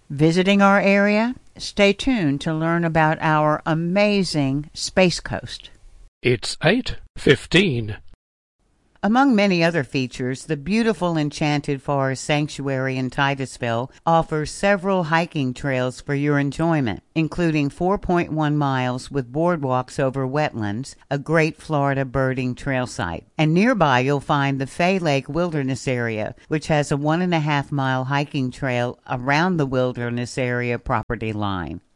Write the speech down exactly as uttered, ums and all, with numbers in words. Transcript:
Visiting our area? Stay tuned to learn about our amazing Space Coast. It's eight fifteen. Among many other features, the beautiful Enchanted Forest Sanctuary in Titusville offers several hiking trails for your enjoyment, including four point one miles with boardwalks over wetlands, a great Florida birding trail site. And nearby you'll find the Fay Lake Wilderness Area, which has a one and a half mile hiking trail around the wilderness area property line.